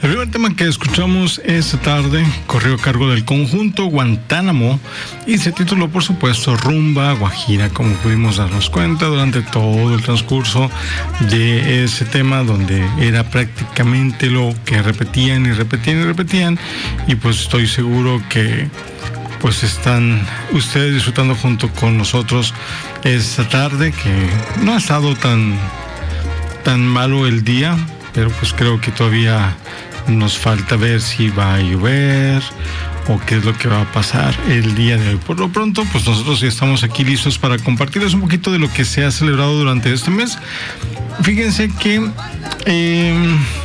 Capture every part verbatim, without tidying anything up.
El primer tema que escuchamos esta tarde corrió a cargo del conjunto Guantánamo y se tituló, por supuesto, Rumba Guajira, como pudimos darnos cuenta durante todo el transcurso de ese tema, donde era prácticamente lo que repetían y repetían y repetían, y pues estoy seguro que pues están ustedes disfrutando junto con nosotros esta tarde, que no ha estado tan, tan malo el día, pero pues creo que todavía nos falta ver si va a llover o qué es lo que va a pasar el día de hoy. Por lo pronto, pues nosotros ya estamos aquí listos para compartirles un poquito de lo que se ha celebrado durante este mes. Fíjense que eh,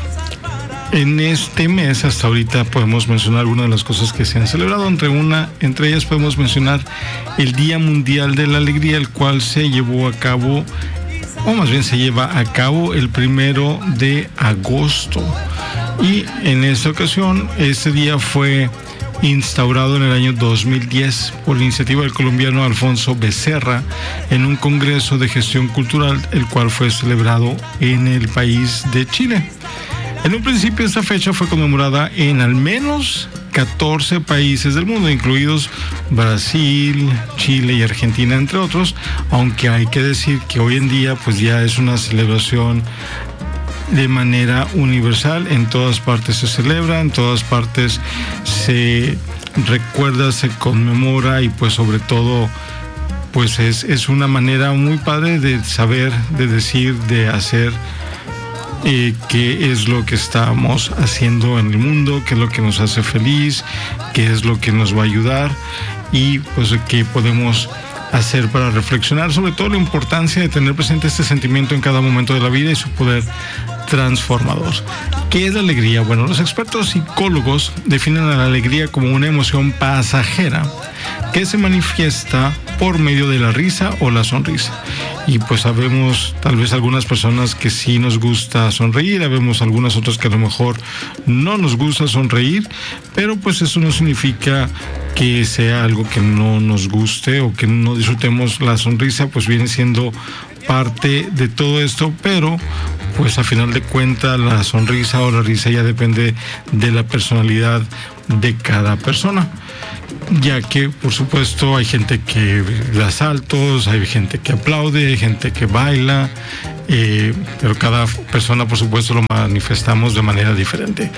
en este mes hasta ahorita podemos mencionar algunas de las cosas que se han celebrado. Entre una, entre ellas podemos mencionar el Día Mundial de la Alegría, el cual se llevó a cabo, o más bien se lleva a cabo el primero de agosto. Y en esta ocasión, este día fue instaurado en el año dos mil diez por la iniciativa del colombiano Alfonso Becerra en un congreso de gestión cultural, el cual fue celebrado en el país de Chile. En un principio, esta fecha fue conmemorada en al menos catorce países del mundo, incluidos Brasil, Chile y Argentina, entre otros, aunque hay que decir que hoy en día pues ya es una celebración de manera universal. En todas partes se celebra, en todas partes se recuerda, se conmemora, y pues sobre todo pues es, es una manera muy padre de saber, de decir, de hacer eh, qué es lo que estamos haciendo en el mundo, qué es lo que nos hace feliz, qué es lo que nos va a ayudar, y pues qué podemos hacer para reflexionar sobre todo la importancia de tener presente este sentimiento en cada momento de la vida y su poder transformador. ¿Qué es la alegría? Bueno, los expertos psicólogos definen a la alegría como una emoción pasajera que se manifiesta por medio de la risa o la sonrisa. Y pues sabemos tal vez algunas personas que sí nos gusta sonreír, sabemos algunas otras que a lo mejor no nos gusta sonreír, pero pues eso no significa que sea algo que no nos guste o que no disfrutemos la sonrisa, pues viene siendo parte de todo esto, pero pues a final de cuentas la sonrisa o la risa ya depende de la personalidad de cada persona, ya que por supuesto hay gente que da saltos, hay gente que aplaude, hay gente que baila, eh, pero cada persona por supuesto lo manifestamos de manera diferente.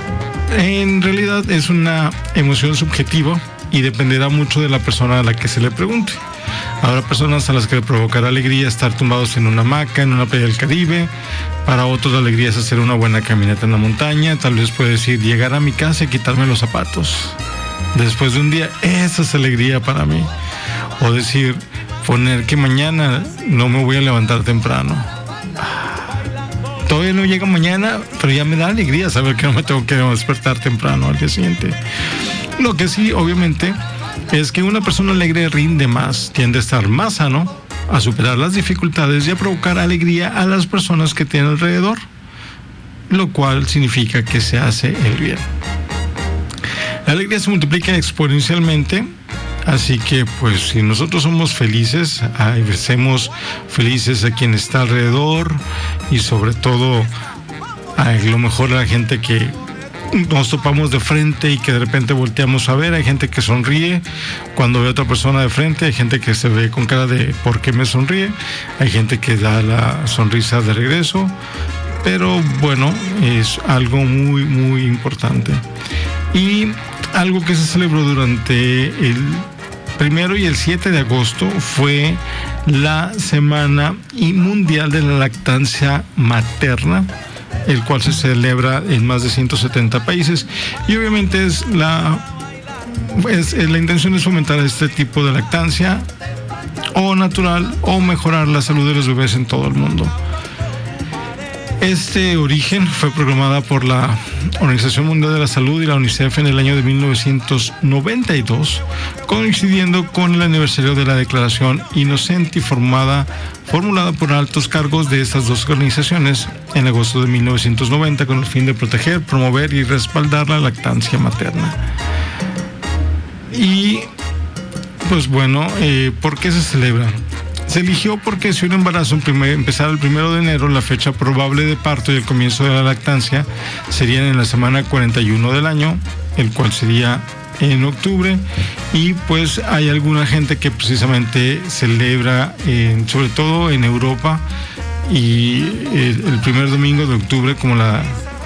En realidad es una emoción subjetiva y dependerá mucho de la persona a la que se le pregunte. Habrá personas a las que le provocará alegría estar tumbados en una hamaca, en una playa del Caribe. Para otros la alegría es hacer una buena caminata en la montaña. Tal vez puede decir llegar a mi casa y quitarme los zapatos después de un día. Esa es alegría para mí. O decir, poner que mañana no me voy a levantar temprano. Todavía no llega mañana, pero ya me da alegría saber que no me tengo que despertar temprano al día siguiente. Lo que sí, obviamente, es que una persona alegre rinde más, tiende a estar más sano, a superar las dificultades y a provocar alegría a las personas que tiene alrededor, lo cual significa que se hace el bien. La alegría se multiplica exponencialmente, así que pues si nosotros somos felices, hacemos felices a quien está alrededor y sobre todo a lo mejor a la gente que nos topamos de frente y que de repente volteamos a ver. Hay gente que sonríe cuando ve a otra persona de frente, hay gente que se ve con cara de ¿por qué me sonríe? Hay gente que da la sonrisa de regreso, pero bueno, es algo muy muy importante. Y algo que se celebró durante el primero y el siete de agosto fue la Semana Mundial de la Lactancia Materna, el cual se celebra en más de ciento setenta países, y obviamente es la, es, la intención es fomentar este tipo de lactancia o natural o mejorar la salud de los bebés en todo el mundo. Este origen fue programada por la Organización Mundial de la Salud y la UNICEF en el año de mil novecientos noventa y dos, coincidiendo con el aniversario de la Declaración Inocente y formada, formulada por altos cargos de estas dos organizaciones en agosto de mil novecientos noventa, con el fin de proteger, promover y respaldar la lactancia materna. Y pues bueno, eh, ¿por qué se celebra? Se eligió porque si un embarazo empezara el primero de enero, la fecha probable de parto y el comienzo de la lactancia serían en la semana cuarenta y uno del año, el cual sería en octubre, y pues hay alguna gente que precisamente celebra, eh, sobre todo en Europa, y el, el primer domingo de octubre como la,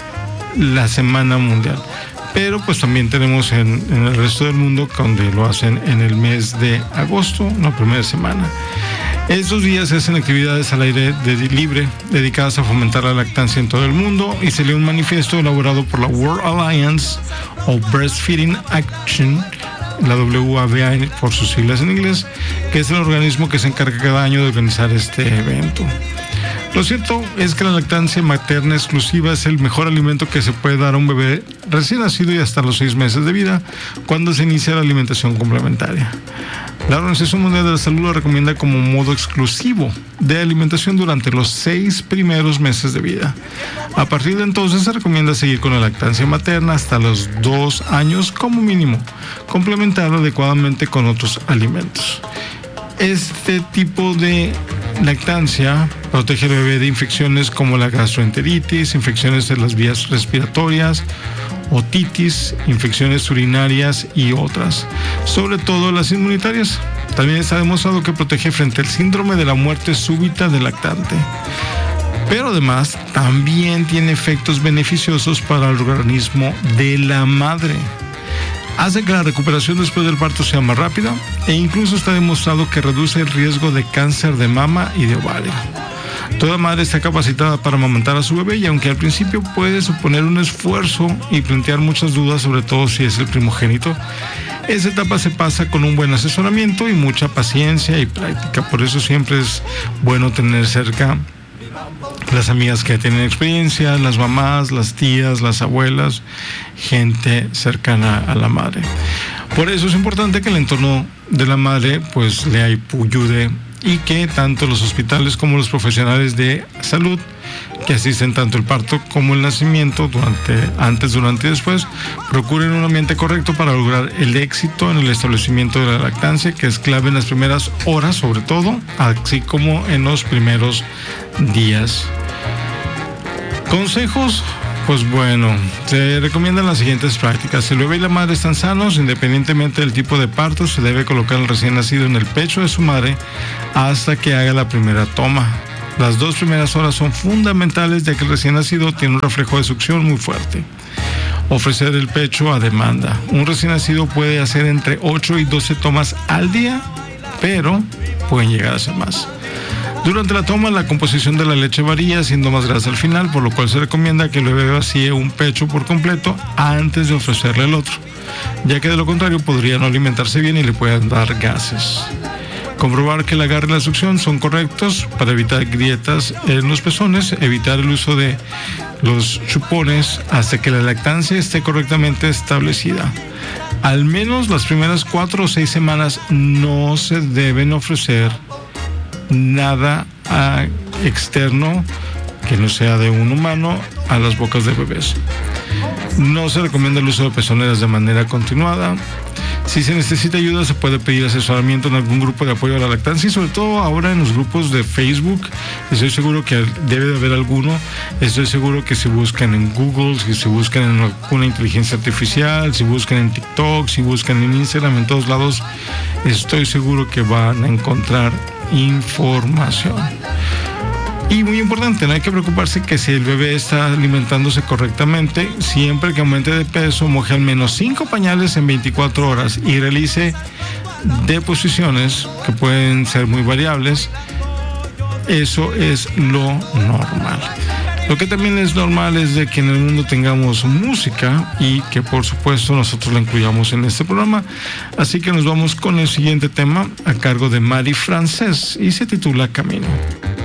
la semana mundial. Pero pues también tenemos en, en el resto del mundo donde lo hacen en el mes de agosto, la primera semana. Estos días se hacen actividades al aire de, libre dedicadas a fomentar la lactancia en todo el mundo, y se lee un manifiesto elaborado por la World Alliance of Breastfeeding Action, la W A B A por sus siglas en inglés, que es el organismo que se encarga cada año de organizar este evento. Lo cierto es que la lactancia materna exclusiva es el mejor alimento que se puede dar a un bebé recién nacido y hasta los seis meses de vida, cuando se inicia la alimentación complementaria. La Organización Mundial de la Salud lo recomienda como modo exclusivo de alimentación durante los seis primeros meses de vida. A partir de entonces se recomienda seguir con la lactancia materna hasta los dos años como mínimo, complementarlo adecuadamente con otros alimentos. Este tipo de lactancia protege al bebé de infecciones como la gastroenteritis, infecciones de las vías respiratorias, otitis, infecciones urinarias y otras, sobre todo las inmunitarias. También se ha demostrado que protege frente al síndrome de la muerte súbita del lactante. Pero además también tiene efectos beneficiosos para el organismo de la madre. Hace que la recuperación después del parto sea más rápida, e incluso está demostrado que reduce el riesgo de cáncer de mama y de ovario. Toda madre está capacitada para amamantar a su bebé, y aunque al principio puede suponer un esfuerzo y plantear muchas dudas, sobre todo si es el primogénito, esa etapa se pasa con un buen asesoramiento y mucha paciencia y práctica. Por eso siempre es bueno tener cerca las amigas que tienen experiencia, las mamás, las tías, las abuelas, gente cercana a la madre. Por eso es importante que el entorno de la madre pues le ayude, y que tanto los hospitales como los profesionales de salud que asisten tanto el parto como el nacimiento, durante, antes, durante y después, procuren un ambiente correcto para lograr el éxito en el establecimiento de la lactancia, que es clave en las primeras horas sobre todo, así como en los primeros días. Consejos. Pues bueno, se recomiendan las siguientes prácticas. Si el bebé y la madre están sanos, independientemente del tipo de parto, se debe colocar al recién nacido en el pecho de su madre hasta que haga la primera toma. Las dos primeras horas son fundamentales, ya que el recién nacido tiene un reflejo de succión muy fuerte. Ofrecer el pecho a demanda. Un recién nacido puede hacer entre ocho y doce tomas al día, pero pueden llegar a ser más. Durante la toma, la composición de la leche varía, siendo más grasa al final, por lo cual se recomienda que el bebé vacíe un pecho por completo antes de ofrecerle el otro, ya que de lo contrario podría no alimentarse bien y le puedan dar gases. Comprobar que el agarre y la succión son correctos para evitar grietas en los pezones, evitar el uso de los chupones hasta que la lactancia esté correctamente establecida. Al menos las primeras cuatro o seis semanas no se deben ofrecer nada a, externo que no sea de un humano a las bocas de bebés. No se recomienda el uso de pezoneras de manera continuada. Si se necesita ayuda, se puede pedir asesoramiento en algún grupo de apoyo a la lactancia, y sobre todo ahora en los grupos de Facebook. Estoy seguro que debe de haber alguno. Estoy seguro que si buscan en Google, si se buscan en alguna inteligencia artificial, si buscan en TikTok, si buscan en Instagram, en todos lados, estoy seguro que van a encontrar información. Y muy importante, no hay que preocuparse que si el bebé está alimentándose correctamente, siempre que aumente de peso, moje al menos cinco pañales en veinticuatro horas y realice deposiciones que pueden ser muy variables. Eso es lo normal. Lo que también es normal es de que en el mundo tengamos música, y que por supuesto nosotros la incluyamos en este programa. Así que nos vamos con el siguiente tema a cargo de Mari Frances, y se titula Camino.